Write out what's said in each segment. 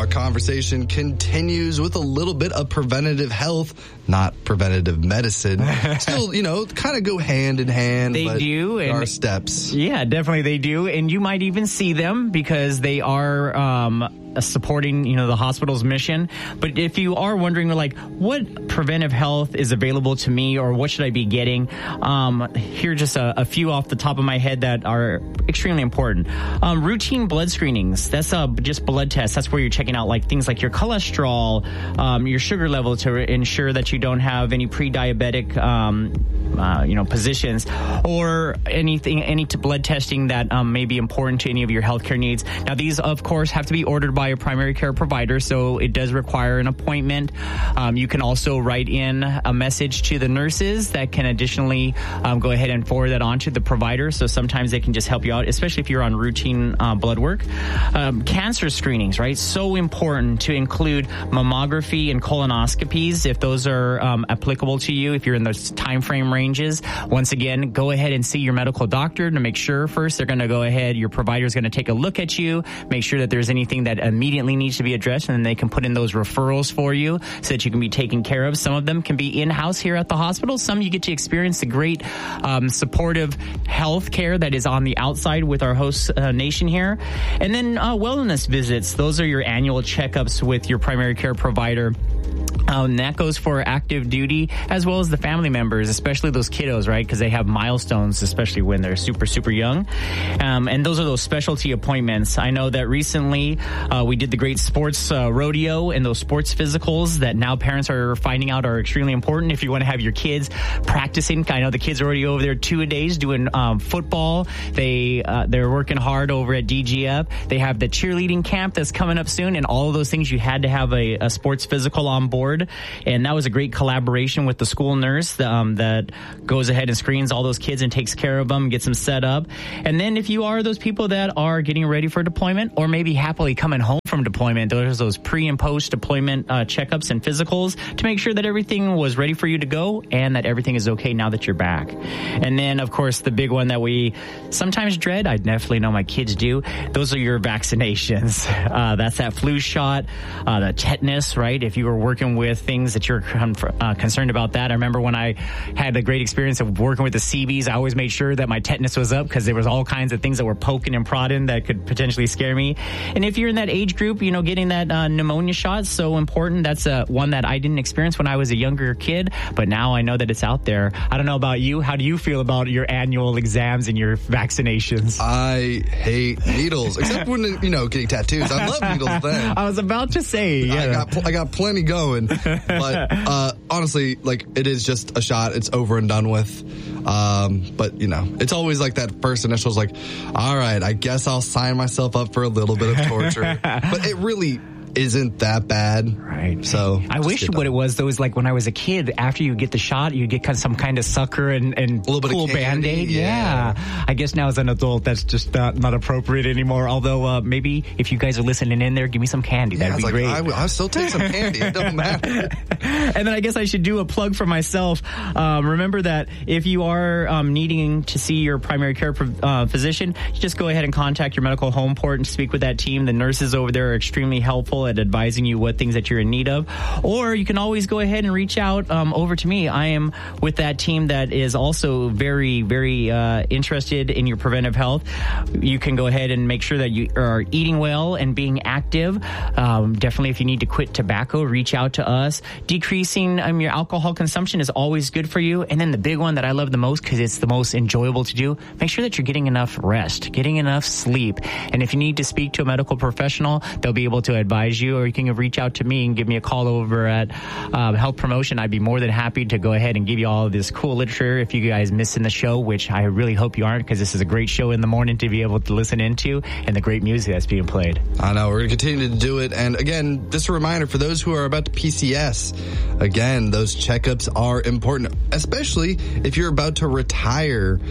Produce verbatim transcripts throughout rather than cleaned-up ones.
our conversation continues with a little bit of preventative health, not preventative medicine. Still, you know, kind of go hand in hand. They but do. There and are steps. Yeah, definitely they do. And you might even see them because they are um, supporting, you know, the hospital's mission. But if you are wondering, like, what preventive health is available to me or what should I be getting, um, here are just a, a few off the top of my head that are extremely important. Um, routine blood screenings. That's uh, just blood tests. That's where you're checking out like things like your cholesterol, um, your sugar level to ensure that you don't have any pre-diabetic, um, uh, you know, positions or anything, any t- blood testing that um, may be important to any of your healthcare needs. Now, these, of course, have to be ordered by a primary care provider, so it does require an appointment. Um, you can also write in a message to the nurses that can additionally um, go ahead and forward that on to the provider. So sometimes they can just help you out, especially if you're on routine uh, blood work. Um, cancer screenings, right? So important to include mammography and colonoscopies if those are um, applicable to you, if you're in those time frame ranges. Once again, go ahead and see your medical doctor to make sure first they're going to go ahead, your provider is going to take a look at you, make sure that there's anything that immediately needs to be addressed, and then they can put in those referrals for you so that you can be taken care of. Some of them can be in-house here at the hospital. Some you get to experience the great um, supportive health care that is on the outside with our host uh, nation here. And then uh, wellness visits. Those are your annual checkups with your primary care provider. Um, that goes for active duty as well as the family members, especially those kiddos, right? Because they have milestones, especially when they're super, super young. Um, and those are those specialty appointments. I know that recently uh, we did the great sports uh, rodeo and those sports physicals that now parents are finding out are extremely important if you want to have your kids practicing. I know the kids are already over there two a days doing um, football. They, uh, they're working hard over at D G F. They have the cheerleading camp that's coming up soon, and all of those things you had to have a, a sports physical on board. And that was a great collaboration with the school nurse um, that goes ahead and screens all those kids and takes care of them, gets them set up. And then if you are those people that are getting ready for deployment or maybe happily coming home from deployment, there's those pre and post deployment uh, checkups and physicals to make sure that everything was ready for you to go and that everything is okay now that you're back. And then, of course, the big one that we sometimes dread, I definitely know my kids do, those are your vaccinations. Uh, that's that flu shot, uh, the tetanus, right? If you were working with things that you're con- uh, concerned about that. I remember when I had a great experience of working with the C Bs, I always made sure that my tetanus was up because there was all kinds of things that were poking and prodding that could potentially scare me. And if you're in that age group, you know, getting that uh, pneumonia shot is so important. That's uh, one that I didn't experience when I was a younger kid, but now I know that it's out there. I don't know about you. How do you feel about your annual exams and your vaccinations? I hate needles, except when, you know, getting tattoos. I love needles then. I was about to say, yeah. I got, pl- I got plenty going. But uh, honestly, like, it is just a shot. It's over and done with. Um, but, you know, it's always like that first initial is like, all right, I guess I'll sign myself up for a little bit of torture. But it really isn't that bad. Right. So I wish what it was, though, is like when I was a kid, after you get the shot, you get kind of some kind of sucker and, and a little cool bit of candy, Band-Aid. Yeah. yeah. I guess now as an adult, that's just not, not appropriate anymore. Although uh, maybe if you guys are listening in there, give me some candy. Yeah, That'd be like, great. I, I'll still take some candy. It doesn't matter. And then I guess I should do a plug for myself. Um, remember that if you are um, needing to see your primary care uh, physician, you just go ahead and contact your medical home port and speak with that team. The nurses over there are extremely helpful at advising you what things that you're in need of. Or you can always go ahead and reach out um, over to me. I am with that team that is also very, very uh, interested in your preventive health. You can go ahead and make sure that you are eating well and being active. Um, definitely if you need to quit tobacco, reach out to us. Decreasing um, your alcohol consumption is always good for you. And then the big one that I love the most because it's the most enjoyable to do, make sure that you're getting enough rest, getting enough sleep. And if you need to speak to a medical professional, they'll be able to advise you, or you can reach out to me and give me a call over at um, Health Promotion. I'd be more than happy to go ahead and give you all of this cool literature if you guys missing the show, which I really hope you aren't, because this is a great show in the morning to be able to listen into, and the great music that's being played. I know. We're going to continue to do it. And again, just a reminder for those who are about to P C S, again, those checkups are important, especially if you're about to retire. Get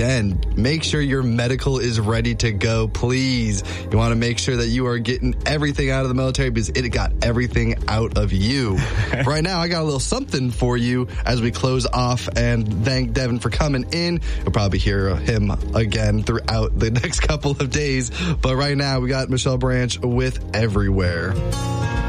again, make sure your medical is ready to go, please. You want to make sure that you are getting everything out of the military because it got everything out of you. Right now, I got a little something for you as we close off and thank Devin for coming in. You'll probably hear him again throughout the next couple of days. But right now, we got Michelle Branch with Everywhere.